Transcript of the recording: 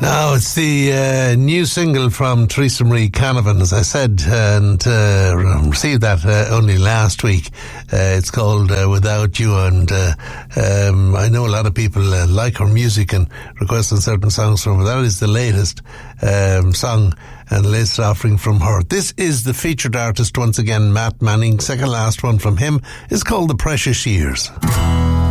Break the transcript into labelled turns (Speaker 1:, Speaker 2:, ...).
Speaker 1: Now, it's the new single from Theresa Marie Canavan, as I said, and received that only last week. It's called Without You, and I know a lot of people like her music and requesting certain songs from her. That is the latest song and the latest offering from her. This is the featured artist once again, Matt Manning. Second last one from him is called The Precious Years.